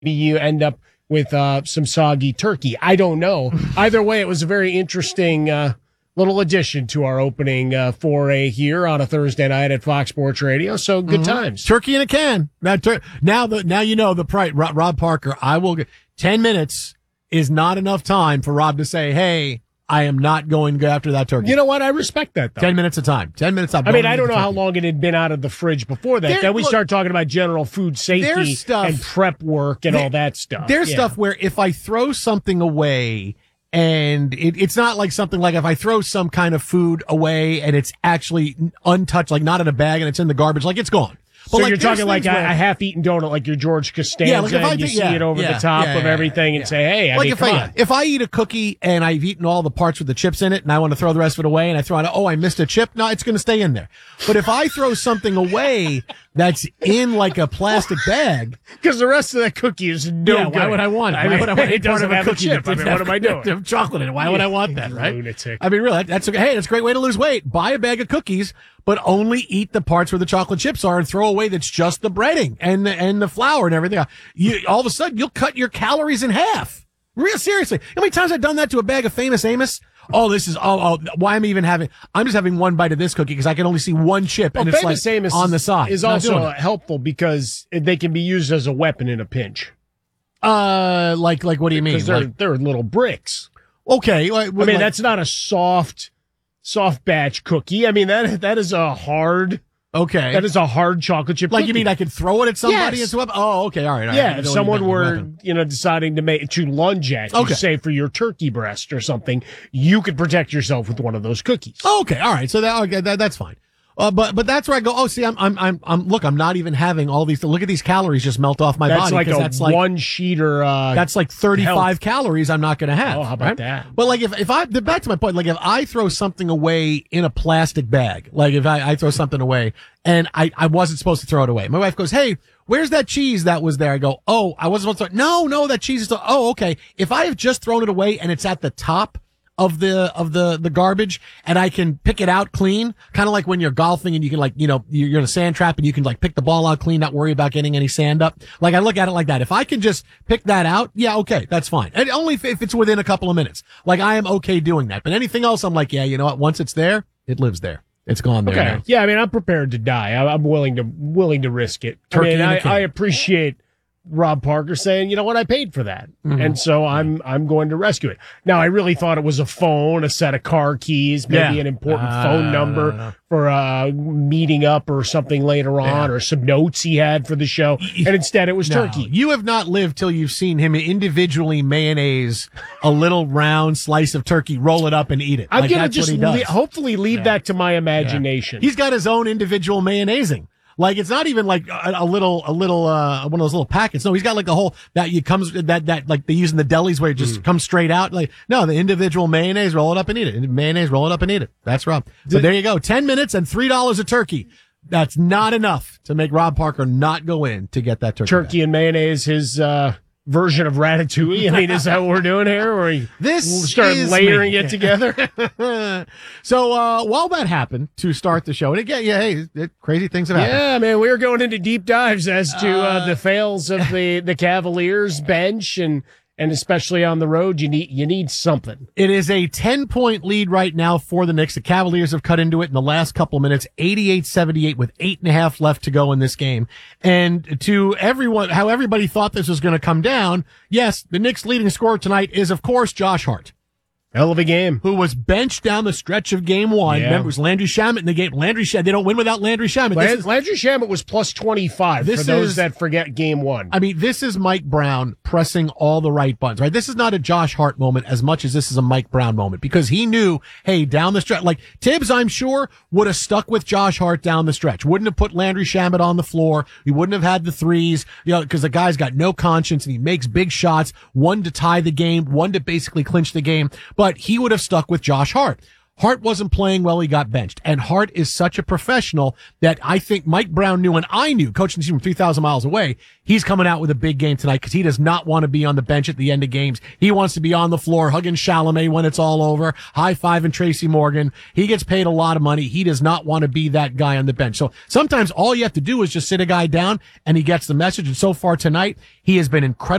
you end up with some soggy turkey. I don't know. Either way, it was a very interesting little addition to our opening foray here on a Thursday night at Fox Sports Radio. So good times. Turkey in a can. Now you know the price. Rob Parker, 10 minutes is not enough time for Rob to say, hey, I am not going to go after that turkey. You know what? I respect that, though. 10 minutes of time. 10 minutes. I mean, I don't know how long it had been out of the fridge before that. Then we start talking about general food safety and prep work and all that stuff. There's stuff where if I throw something away and it's not like something like if I throw some kind of food away and it's actually untouched, like not in a bag and it's in the garbage, like it's gone. But so you're talking like a half-eaten donut, like your George Costanza, and you see it over the top of everything and say, hey, if I eat a cookie and I've eaten all the parts with the chips in it and I want to throw the rest of it away and I throw out, I missed a chip, no, it's going to stay in there. But if I throw something away that's in like a plastic bag. Because the rest of that cookie is no good. Why would I want it? Why would I want it doesn't have a chip? I mean, what am I doing? Chocolate in it. Why would I want that, right? Lunatic. I mean, really, that's okay. Hey, that's a great way to lose weight. Buy a bag of cookies, but only eat the parts where the chocolate chips are and throw away that's just the breading and the flour and everything. All of a sudden, you'll cut your calories in half. Real seriously. How many times I've done that to a bag of Famous Amos? Why I'm just having one bite of this cookie because I can only see one chip and it's like Amos on the side. Is also helpful because they can be used as a weapon in a pinch. Like what do you mean? Because they're little bricks. Okay. That's not a soft batch cookie. I mean, that is a hard. Okay. That is a hard chocolate chip cookie. You mean I could throw it at somebody? Yes. Oh, okay. All right. Yeah. If someone were, deciding to lunge at you, say for your turkey breast or something, you could protect yourself with one of those cookies. Okay. All right. So that's fine. But that's where I go. Oh, see, I'm not even having all these. Look at these calories just melt off my body. That's like one sheeter. That's like 35 calories I'm not going to have. Oh, how about that? But like back to my point, like if I throw something away in a plastic bag, like if I throw something away and I wasn't supposed to throw it away. My wife goes, hey, where's that cheese that was there? I go, oh, I wasn't supposed to. No, that cheese is still. Oh, okay. If I have just thrown it away and it's at the top of the garbage and I can pick it out clean, kind of like when you're golfing and you can you're in a sand trap and you can pick the ball out clean, not worry about getting any sand up. Like I look at it like that. If I can just pick that out, yeah, okay, that's fine. And only if it's within a couple of minutes. Like I am okay doing that. But anything else, I'm like, yeah, you know what? Once it's there, it lives there. It's gone there. Okay. Now. Yeah, I mean, I'm prepared to die. I'm willing to risk it. I appreciate Rob Parker saying, you know what, I paid for that. Mm-hmm. And so I'm going to rescue it. Now, I really thought it was a phone, a set of car keys, maybe an important phone number for meeting up or something later on, or some notes he had for the show. And instead it was turkey. You have not lived till you've seen him individually mayonnaise a little round slice of turkey, roll it up and eat it. I'm going to just hopefully leave that to my imagination. Yeah. He's got his own individual mayonnaising. Like it's not even like a little one of those little packets. No, he's got like a whole that like they use in the delis where it just comes straight out. Like no, the individual mayonnaise, roll it up and eat it. Mayonnaise, roll it up and eat it. That's Rob. But there you go. 10 minutes and $3 a turkey. That's not enough to make Rob Parker not go in to get that turkey. Turkey and mayonnaise, his version of Ratatouille. I mean, is that what we're doing here? Or we'll start layering it together? So while that happened to start the show, and again, crazy things have happened. Yeah, man, we were going into deep dives as to the fails of the Cavaliers bench and especially on the road, you need something. It is a 10-point lead right now for the Knicks. The Cavaliers have cut into it in the last couple of minutes, 88-78 with 8.5 left to go in this game. And to everyone, how everybody thought this was going to come down, yes, the Knicks' leading scorer tonight is, of course, Josh Hart. Hell of a game. Who was benched down the stretch of game one. Yeah. Remember, it was Landry Shamet in the game. They don't win without Landry Shamet. Landry Shamet was plus 25 for those that forget game one. I mean, this is Mike Brown pressing all the right buttons, right? This is not a Josh Hart moment as much as this is a Mike Brown moment because he knew, hey, down the stretch, like Tibbs, I'm sure, would have stuck with Josh Hart down the stretch. Wouldn't have put Landry Shamet on the floor. He wouldn't have had the threes, because the guy's got no conscience and he makes big shots, one to tie the game, one to basically clinch the game. But he would have stuck with Josh Hart. Hart wasn't playing well. He got benched. And Hart is such a professional that I think Mike Brown knew, and I knew, coaching the team from 3,000 miles away, he's coming out with a big game tonight because he does not want to be on the bench at the end of games. He wants to be on the floor hugging Chalamet when it's all over, high-fiving Tracy Morgan. He gets paid a lot of money. He does not want to be that guy on the bench. So sometimes all you have to do is just sit a guy down, and he gets the message. And so far tonight, he has been incredible.